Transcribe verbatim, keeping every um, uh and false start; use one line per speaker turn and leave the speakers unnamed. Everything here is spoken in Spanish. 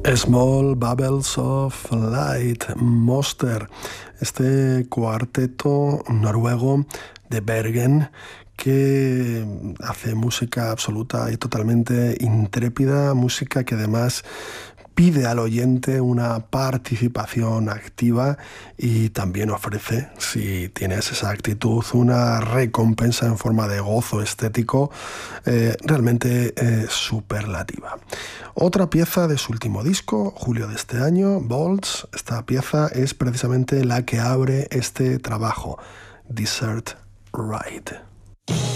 Small Bubbles of Light, Monster, este cuarteto noruego de Bergen que hace música absoluta y totalmente intrépida, música que además pide al oyente una participación activa y también ofrece, si tienes esa actitud, una recompensa en forma de gozo estético eh, realmente eh, superlativa. Otra pieza de su último disco, julio de este año, Bolts. Esta pieza es precisamente la que abre este trabajo, Desert Ride.